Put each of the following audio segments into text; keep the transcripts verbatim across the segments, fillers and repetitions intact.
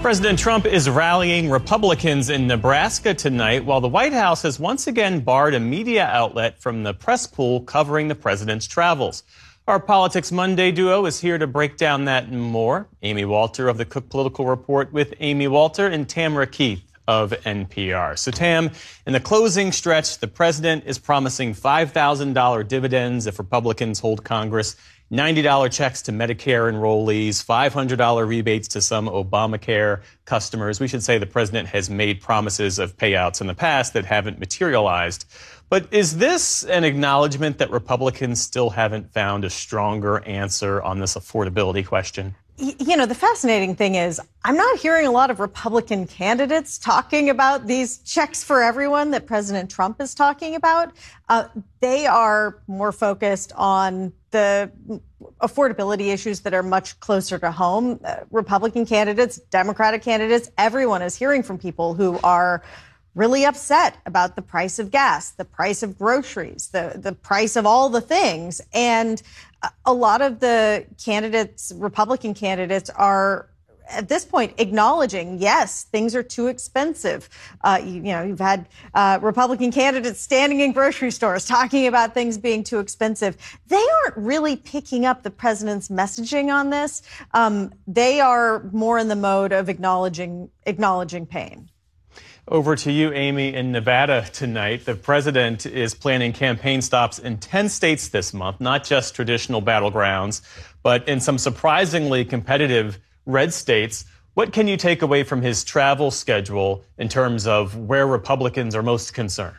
President Trump is rallying Republicans in Nebraska tonight, while the White House has once again barred a media outlet from the press pool covering the president's travels. Our Politics Monday duo is here to break down that and more. Amy Walter of the Cook Political Report with Amy Walter and Tamara Keith of N P R. So, Tam, in the closing stretch, the president is promising five thousand dollars dividends if Republicans hold Congress, ninety dollars checks to Medicare enrollees, five hundred dollars rebates to some Obamacare customers. We should say the president has made promises of payouts in the past that haven't materialized. But is this an acknowledgement that Republicans still haven't found a stronger answer on this affordability question? You know, the fascinating thing is I'm not hearing a lot of Republican candidates talking about these checks for everyone that President Trump is talking about. Uh, they are more focused on the affordability issues that are much closer to home. Uh, Republican candidates, Democratic candidates, everyone is hearing from people who are really upset about the price of gas, the price of groceries, the, the price of all the things. And a lot of the candidates, Republican candidates, are at this point acknowledging, yes, things are too expensive. Uh, you, you know, you've had uh, Republican candidates standing in grocery stores talking about things being too expensive. They aren't really picking up the president's messaging on this. Um, they are more in the mode of acknowledging acknowledging pain. Over to you, Amy, in Nevada tonight. The president is planning campaign stops in ten states this month, not just traditional battlegrounds, but in some surprisingly competitive red states. What can you take away from his travel schedule in terms of where Republicans are most concerned?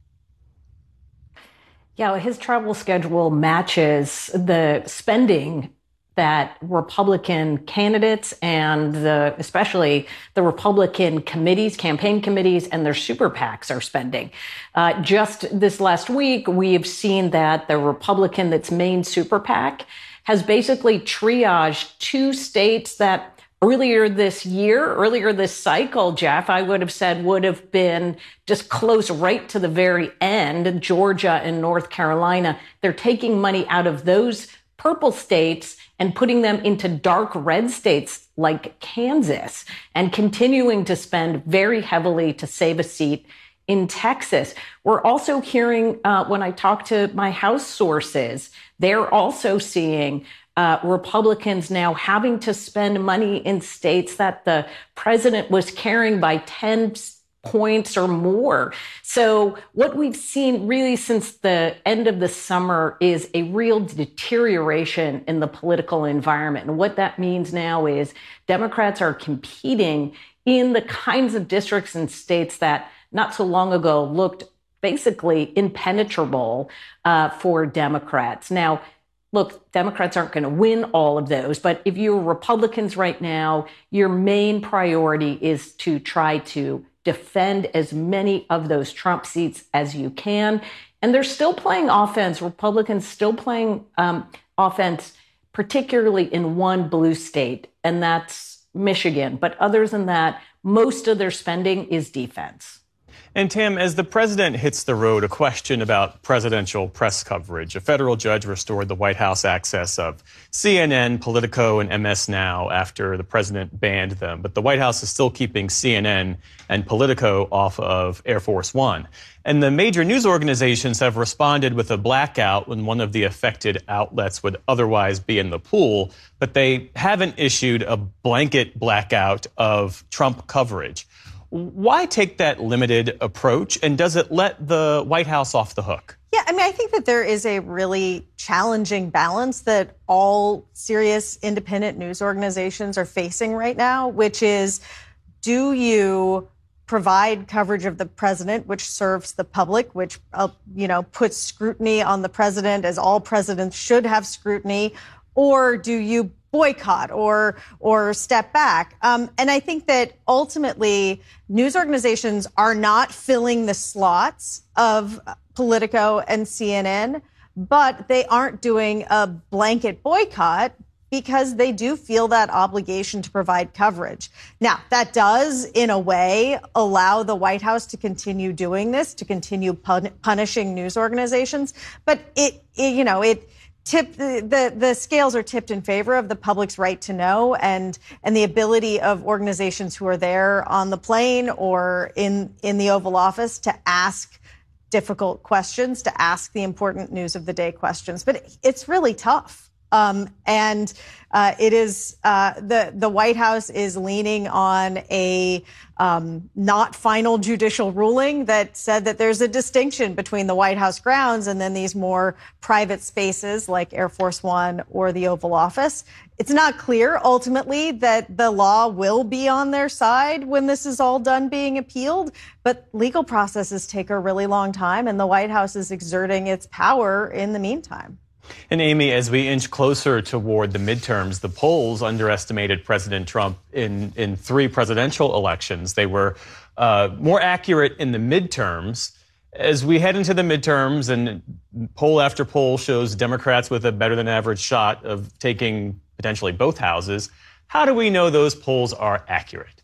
Yeah, his travel schedule matches the spending that Republican candidates and the, especially the Republican committees, campaign committees, and their super PACs are spending. Uh, just this last week, we have seen that the Republican that's main super PAC has basically triaged two states that earlier this year, earlier this cycle, Jeff, I would have said would have been just close right to the very end, Georgia and North Carolina. They're taking money out of those purple states and putting them into dark red states like Kansas and continuing to spend very heavily to save a seat in Texas. We're also hearing, uh, when I talk to my House sources, they're also seeing uh, Republicans now having to spend money in states that the president was carrying by ten points or more. So what we've seen really since the end of the summer is a real deterioration in the political environment. And what that means now is Democrats are competing in the kinds of districts and states that not so long ago looked basically impenetrable uh, for Democrats. Now, look, Democrats aren't going to win all of those, but if you're Republicans right now, your main priority is to try to defend as many of those Trump seats as you can. And they're still playing offense. Republicans still playing um, offense, particularly in one blue state, and that's Michigan. But other than that, most of their spending is defense. And Tam, as the president hits the road, a question about presidential press coverage. A federal judge restored the White House access of C N N, Politico, and M S Now after the president banned them. But the White House is still keeping C N N and Politico off of Air Force One. And the major news organizations have responded with a blackout when one of the affected outlets would otherwise be in the pool, but they haven't issued a blanket blackout of Trump coverage. Why take that limited approach, and does it let the White House off the hook? Yeah, I mean, I think that there is a really challenging balance that all serious independent news organizations are facing right now, which is, do you provide coverage of the president, which serves the public, which, uh, you know, puts scrutiny on the president, as all presidents should have scrutiny, or do you boycott or or step back? Um, and I think that ultimately news organizations are not filling the slots of Politico and C N N, but they aren't doing a blanket boycott because they do feel that obligation to provide coverage. Now, that does, in a way, allow the White House to continue doing this, to continue pun- punishing news organizations. But it, it you know, it tip the, the the scales are tipped in favor of the public's right to know and and the ability of organizations who are there on the plane or in in the Oval Office to ask difficult questions, to ask the important news of the day questions. But it's really tough. Um, and uh, it is uh, the the White House is leaning on a um, not final judicial ruling that said that there's a distinction between the White House grounds and then these more private spaces like Air Force One or the Oval Office. It's not clear ultimately that the law will be on their side when this is all done being appealed, but legal processes take a really long time, and the White House is exerting its power in the meantime. And Amy, as we inch closer toward the midterms, the polls underestimated President Trump in, in three presidential elections. They were uh, more accurate in the midterms. As we head into the midterms, and poll after poll shows Democrats with a better than average shot of taking potentially both houses, how do we know those polls are accurate?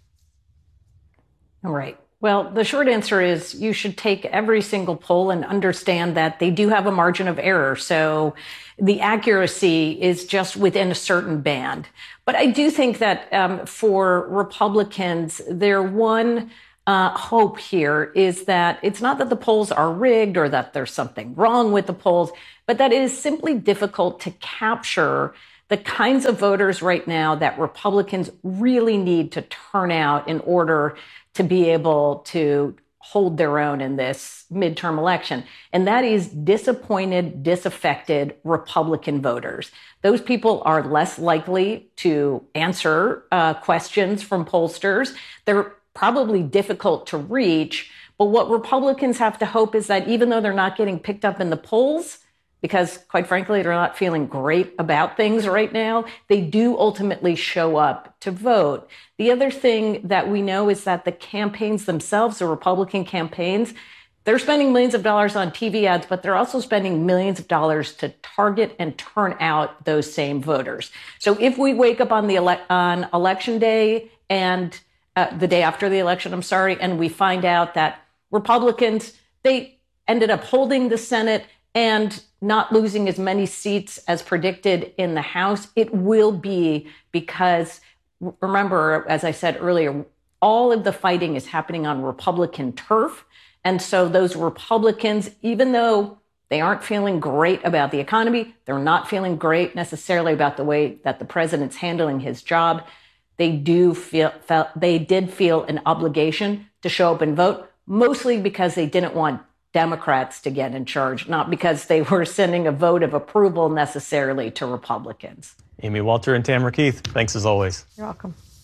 All right. Well, the short answer is you should take every single poll and understand that they do have a margin of error. So the accuracy is just within a certain band. But I do think that um, for Republicans, their one uh, hope here is that it's not that the polls are rigged or that there's something wrong with the polls, but that it is simply difficult to capture the kinds of voters right now that Republicans really need to turn out in order to be able to hold their own in this midterm election. And that is disappointed, disaffected Republican voters. Those people are less likely to answer uh, questions from pollsters. They're probably difficult to reach. But what Republicans have to hope is that even though they're not getting picked up in the polls, because quite frankly, they're not feeling great about things right now, they do ultimately show up to vote. The other thing that we know is that the campaigns themselves, the Republican campaigns, they're spending millions of dollars on T V ads, but they're also spending millions of dollars to target and turn out those same voters. So if we wake up on the ele- on election day and uh, the day after the election, I'm sorry, and we find out that Republicans, they ended up holding the Senate and not losing as many seats as predicted in the House, it will be because, remember, as I said earlier, all of the fighting is happening on Republican turf. And so those Republicans, even though they aren't feeling great about the economy, they're not feeling great necessarily about the way that the president's handling his job, they do feel, felt, they did feel an obligation to show up and vote, mostly because they didn't want Democrats to get in charge, not because they were sending a vote of approval necessarily to Republicans. Amy Walter and Tamara Keith, thanks as always. You're welcome.